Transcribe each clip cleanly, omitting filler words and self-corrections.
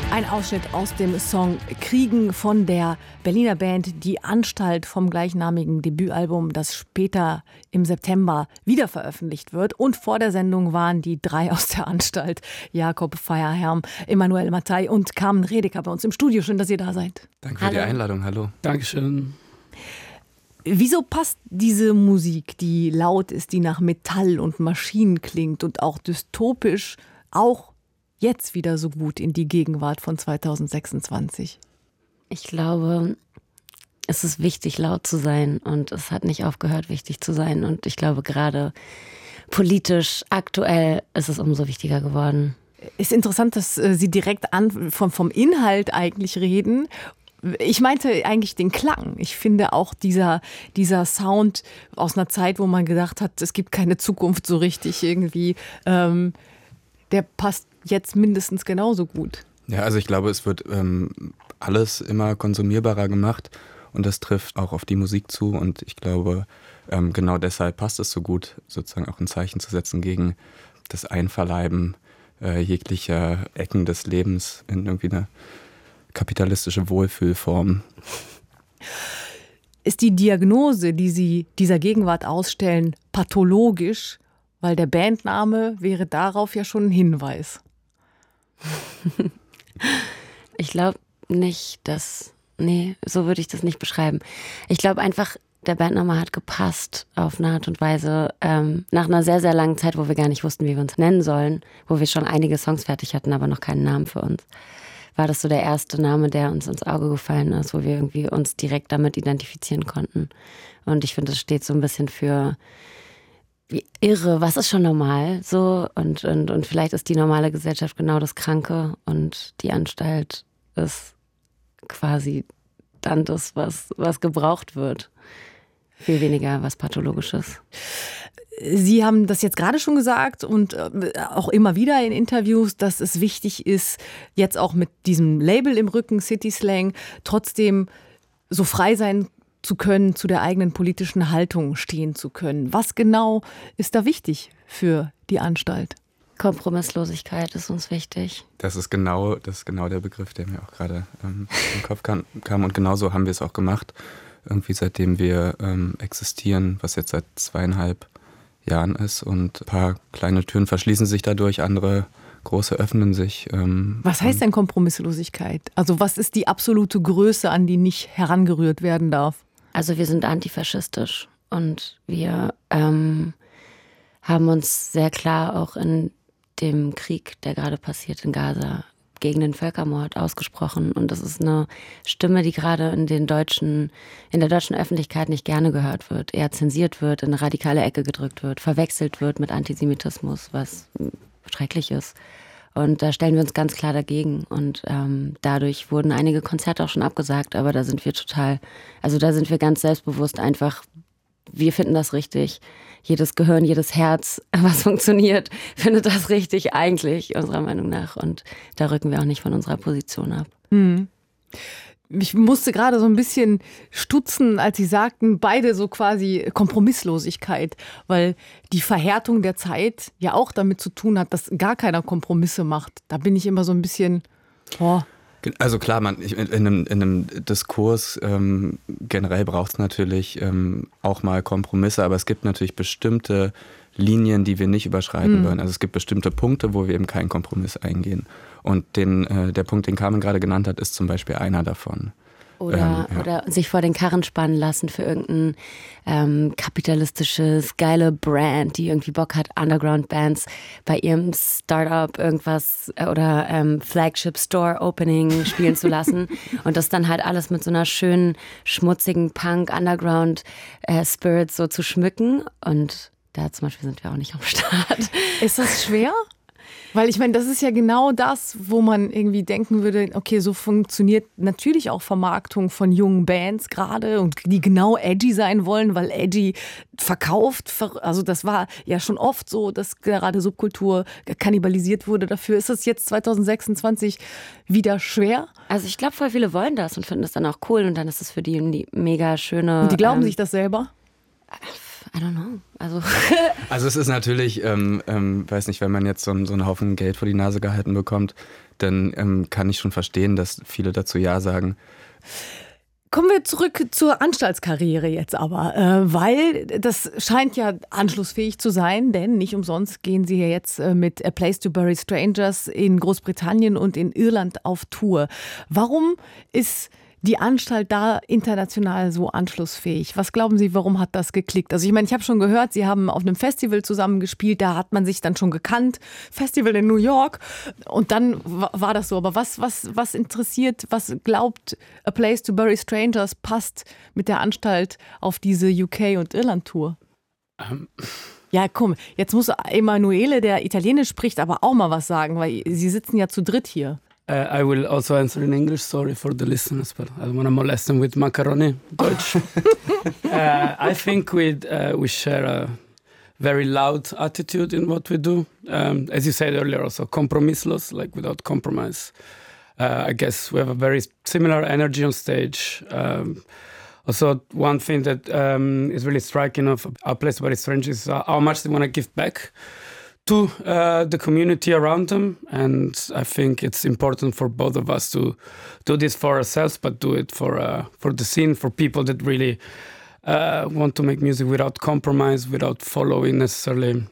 Ein Ausschnitt aus dem Song Kriegen von der Berliner Band Die Anstalt vom gleichnamigen Debütalbum, das später im September wieder veröffentlicht wird. Und vor der Sendung waren die 3 aus der Anstalt, Jakob Feierherm, Emanuel Mattei und Carmen Redeker bei uns im Studio. Schön, dass ihr da seid. Danke für die Einladung, hallo. Dankeschön. Wieso passt diese Musik, die laut ist, die nach Metall und Maschinen klingt und auch dystopisch, auch jetzt wieder so gut in die Gegenwart von 2026? Ich glaube, es ist wichtig, laut zu sein und es hat nicht aufgehört, wichtig zu sein. Und ich glaube, gerade politisch, aktuell ist es umso wichtiger geworden. Ist interessant, dass Sie direkt vom Inhalt eigentlich reden. Ich meinte eigentlich den Klang. Ich finde auch dieser Sound aus einer Zeit, wo man gedacht hat, es gibt keine Zukunft so richtig irgendwie, der passt jetzt mindestens genauso gut. Ja, also ich glaube, es wird alles immer konsumierbarer gemacht und das trifft auch auf die Musik zu und ich glaube, genau deshalb passt es so gut, sozusagen auch ein Zeichen zu setzen gegen das Einverleiben jeglicher Ecken des Lebens in irgendwie eine kapitalistische Wohlfühlform. Ist die Diagnose, die Sie dieser Gegenwart ausstellen, pathologisch? Weil der Bandname wäre darauf ja schon ein Hinweis. Ich glaube nicht, so würde ich das nicht beschreiben. Ich glaube einfach, der Bandname hat gepasst auf eine Art und Weise, nach einer sehr, sehr langen Zeit, wo wir gar nicht wussten, wie wir uns nennen sollen, wo wir schon einige Songs fertig hatten, aber noch keinen Namen für uns. War das so der erste Name, der uns ins Auge gefallen ist, wo wir irgendwie uns direkt damit identifizieren konnten. Und ich finde, das steht so ein bisschen für wie irre, was ist schon normal so und vielleicht ist die normale Gesellschaft genau das Kranke und die Anstalt ist quasi dann das, was gebraucht wird. Viel weniger was Pathologisches. Sie haben das jetzt gerade schon gesagt und auch immer wieder in Interviews, dass es wichtig ist, jetzt auch mit diesem Label im Rücken, City Slang, trotzdem so frei sein zu können, zu der eigenen politischen Haltung stehen zu können. Was genau ist da wichtig für die Anstalt? Kompromisslosigkeit ist uns wichtig. Das ist genau der Begriff, der mir auch gerade in den Kopf kam und genauso haben wir es auch gemacht. Irgendwie seitdem wir existieren, was jetzt seit 2,5 Jahren ist und ein paar kleine Türen verschließen sich dadurch, andere große öffnen sich. Was heißt denn Kompromisslosigkeit? Also was ist die absolute Größe, an die nicht herangerührt werden darf? Also wir sind antifaschistisch und wir haben uns sehr klar auch in dem Krieg, der gerade passiert in Gaza, gegen den Völkermord ausgesprochen. Und das ist eine Stimme, die gerade in der deutschen Öffentlichkeit nicht gerne gehört wird, eher zensiert wird, in eine radikale Ecke gedrückt wird, verwechselt wird mit Antisemitismus, was schrecklich ist. Und da stellen wir uns ganz klar dagegen. Und dadurch wurden einige Konzerte auch schon abgesagt, aber da sind wir ganz selbstbewusst einfach, wir finden das richtig. Jedes Gehirn, jedes Herz, was funktioniert, findet das richtig eigentlich, unserer Meinung nach. Und da rücken wir auch nicht von unserer Position ab. Ich musste gerade so ein bisschen stutzen, als Sie sagten, beide so quasi Kompromisslosigkeit, weil die Verhärtung der Zeit ja auch damit zu tun hat, dass gar keiner Kompromisse macht. Da bin ich immer so ein bisschen, Also klar, in einem Diskurs generell braucht es natürlich auch mal Kompromisse, aber es gibt natürlich bestimmte Linien, die wir nicht überschreiten wollen. Also es gibt bestimmte Punkte, wo wir eben keinen Kompromiss eingehen. Und der Punkt, den Carmen gerade genannt hat, ist zum Beispiel einer davon. Oder sich vor den Karren spannen lassen für irgendein kapitalistisches, geile Brand, die irgendwie Bock hat, Underground-Bands bei ihrem Startup irgendwas oder Flagship-Store-Opening spielen zu lassen. Und das dann halt alles mit so einer schönen, schmutzigen Punk-Underground-Spirit so zu schmücken. Und da zum Beispiel sind wir auch nicht am Start. Ist das schwer? Weil ich meine, das ist ja genau das, wo man irgendwie denken würde, okay, so funktioniert natürlich auch Vermarktung von jungen Bands gerade und die genau edgy sein wollen, weil edgy verkauft. Also das war ja schon oft so, dass gerade Subkultur kannibalisiert wurde. Dafür ist es jetzt 2026 wieder schwer. Also ich glaube, voll viele wollen das und finden das dann auch cool und dann ist es für die mega schöne... Und die glauben sich das selber? I don't know. Also es ist natürlich, weiß nicht, wenn man jetzt so einen Haufen Geld vor die Nase gehalten bekommt, dann kann ich schon verstehen, dass viele dazu Ja sagen. Kommen wir zurück zur Anstaltskarriere jetzt aber, weil das scheint ja anschlussfähig zu sein, denn nicht umsonst gehen Sie ja jetzt mit A Place to Bury Strangers in Großbritannien und in Irland auf Tour. Warum ist die Anstalt da international so anschlussfähig? Was glauben Sie, warum hat das geklickt? Also ich meine, ich habe schon gehört, Sie haben auf einem Festival zusammen gespielt, da hat man sich dann schon gekannt, Festival in New York und dann war das so. Aber was interessiert, was glaubt A Place to Bury Strangers passt mit der Anstalt auf diese UK- und Irland-Tour? Ja, komm, jetzt muss Emanuele, der Italienisch spricht, aber auch mal was sagen, weil Sie sitzen ja zu dritt hier. I will also answer in English, sorry for the listeners, but I don't want to molest them with macaroni, Deutsch. I think we share a very loud attitude in what we do. As you said earlier, also compromissless, like without compromise. I guess we have a very similar energy on stage. Also, one thing that is really striking of A Place to Bury Strangers is how much they want to give back to the community around them, and I think it's important for both of us to do this for ourselves, but do it for the scene, for people that really want to make music without compromise, without following necessarily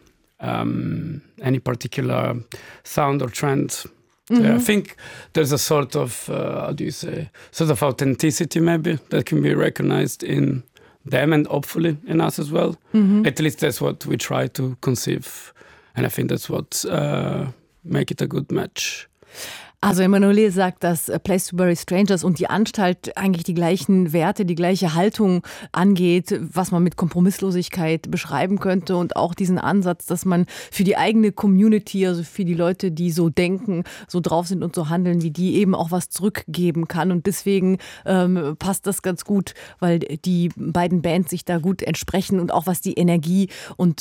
any particular sound or trend. Mm-hmm. Yeah, I think there's a sort of sort of authenticity maybe that can be recognized in them and hopefully in us as well. Mm-hmm. At least that's what we try to conceive. And I think that's what make it a good match. Also Emanuele sagt, dass A Place to Bury Strangers und die Anstalt eigentlich die gleichen Werte, die gleiche Haltung angeht, was man mit Kompromisslosigkeit beschreiben könnte und auch diesen Ansatz, dass man für die eigene Community, also für die Leute, die so denken, so drauf sind und so handeln wie die, eben auch was zurückgeben kann. Und deswegen passt das ganz gut, weil die beiden Bands sich da gut entsprechen und auch was die Energie und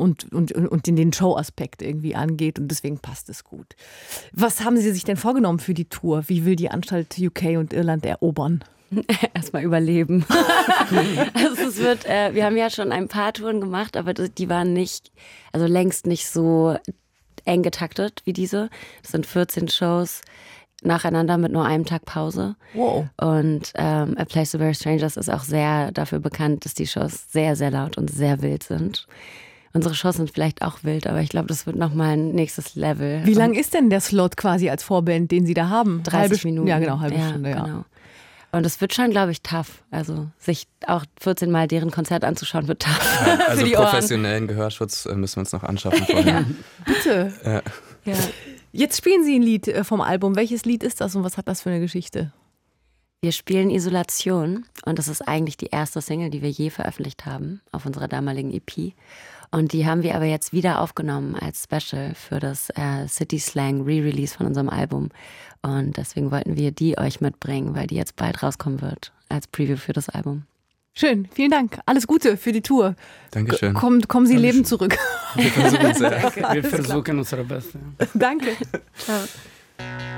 den Show-Aspekt irgendwie angeht. Und deswegen passt es gut. Was haben Sie sich denn vorgenommen für die Tour? Wie will die Anstalt UK und Irland erobern? Erstmal überleben. Also es wird, wir haben ja schon ein paar Touren gemacht, aber die waren längst nicht so eng getaktet wie diese. Das sind 14 Shows nacheinander mit nur einem Tag Pause. Wow. Und A Place to Bury Strangers ist auch sehr dafür bekannt, dass die Shows sehr, sehr laut und sehr wild sind. Unsere Shows sind vielleicht auch wild, aber ich glaube, das wird nochmal ein nächstes Level. Wie lang ist denn der Slot quasi als Vorband, den Sie da haben? 30 Minuten. Ja, genau, halbe Stunde. Ja. Genau. Und es wird schon, glaube ich, tough. Also sich auch 14 Mal deren Konzert anzuschauen, wird tough. Ja, also für die professionellen Gehörschutz müssen wir uns noch anschaffen vorher. Bitte. Ja. Jetzt spielen Sie ein Lied vom Album. Welches Lied ist das und was hat das für eine Geschichte? Wir spielen Isolation und das ist eigentlich die erste Single, die wir je veröffentlicht haben auf unserer damaligen EP. Und die haben wir aber jetzt wieder aufgenommen als Special für das City Slang Re-Release von unserem Album. Und deswegen wollten wir die euch mitbringen, weil die jetzt bald rauskommen wird als Preview für das Album. Schön, vielen Dank. Alles Gute für die Tour. Dankeschön. Kommen Sie lebend zurück. Wir versuchen es. Wir versuchen unser Bestes. Danke. Ciao.